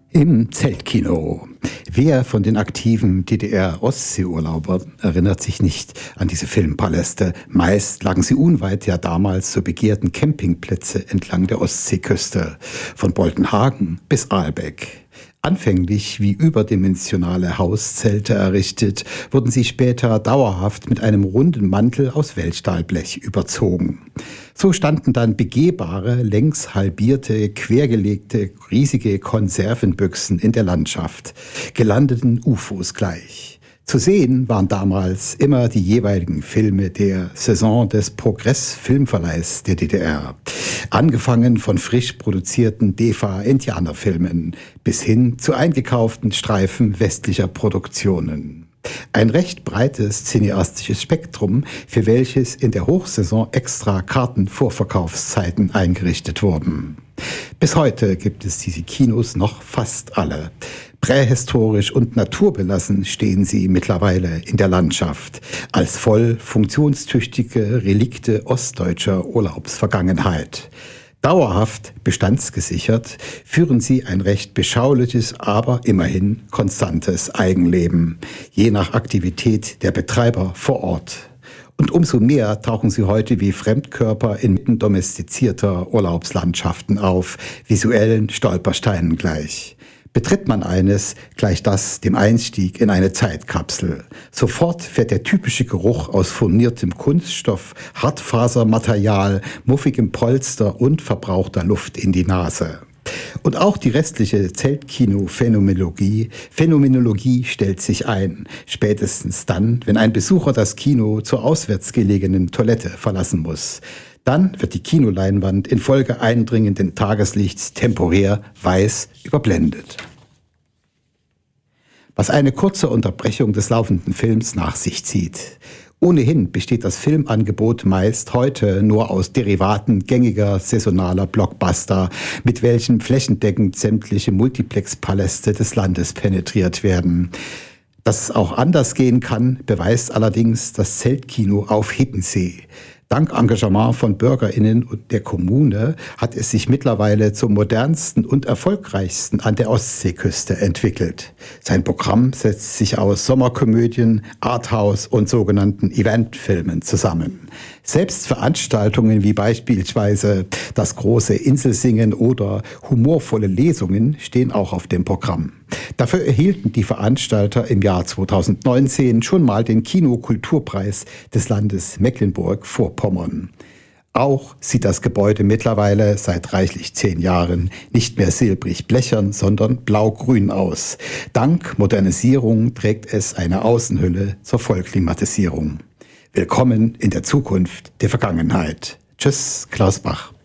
Im Zeltkino. Wer von den aktiven DDR-Ostseeurlaubern erinnert sich nicht an diese Filmpaläste? Meist lagen sie unweit der damals so begehrten Campingplätze entlang der Ostseeküste, von Boltenhagen bis Aalbeck. Anfänglich wie überdimensionale Hauszelte errichtet, wurden sie später dauerhaft mit einem runden Mantel aus Wellstahlblech überzogen. So standen dann begehbare, längs halbierte, quergelegte, riesige Konservenbüchsen in der Landschaft, gelandeten UFOs gleich. Zu sehen waren damals immer die jeweiligen Filme der Saison des Progress-Filmverleihs der DDR. Angefangen von frisch produzierten DEFA-Indianerfilmen bis hin zu eingekauften Streifen westlicher Produktionen. Ein recht breites cineastisches Spektrum, für welches in der Hochsaison extra Kartenvorverkaufszeiten eingerichtet wurden. Bis heute gibt es diese Kinos noch fast alle. Prähistorisch und naturbelassen stehen sie mittlerweile in der Landschaft, als voll funktionstüchtige Relikte ostdeutscher Urlaubsvergangenheit. Dauerhaft bestandsgesichert führen sie ein recht beschauliches, aber immerhin konstantes Eigenleben, je nach Aktivität der Betreiber vor Ort. Und umso mehr tauchen sie heute wie Fremdkörper inmitten domestizierter Urlaubslandschaften auf, visuellen Stolpersteinen gleich. Betritt man eines, gleicht das dem Einstieg in eine Zeitkapsel. Sofort fährt der typische Geruch aus furniertem Kunststoff, Hartfasermaterial, muffigem Polster und verbrauchter Luft in die Nase. Und auch die restliche Zeltkino-Phänomenologie stellt sich ein, spätestens dann, wenn ein Besucher das Kino zur auswärts gelegenen Toilette verlassen muss. Dann wird die Kinoleinwand infolge eindringenden Tageslichts temporär weiß überblendet. Was eine kurze Unterbrechung des laufenden Films nach sich zieht. Ohnehin besteht das Filmangebot meist heute nur aus Derivaten gängiger saisonaler Blockbuster, mit welchen flächendeckend sämtliche Multiplex-Paläste des Landes penetriert werden. Dass es auch anders gehen kann, beweist allerdings das Zeltkino auf Hiddensee. Dank Engagement von BürgerInnen und der Kommune hat es sich mittlerweile zum modernsten und erfolgreichsten an der Ostseeküste entwickelt. Sein Programm setzt sich aus Sommerkomödien, Arthouse und sogenannten Eventfilmen zusammen. Selbst Veranstaltungen wie beispielsweise das große Inselsingen oder humorvolle Lesungen stehen auch auf dem Programm. Dafür erhielten die Veranstalter im Jahr 2019 schon mal den Kinokulturpreis des Landes Mecklenburg-Vorpommern. Auch sieht das Gebäude mittlerweile seit reichlich 10 Jahren nicht mehr silbrig blechern, sondern blau-grün aus. Dank Modernisierung trägt es eine Außenhülle zur Vollklimatisierung. Willkommen in der Zukunft der Vergangenheit. Tschüss, Klaus Bach.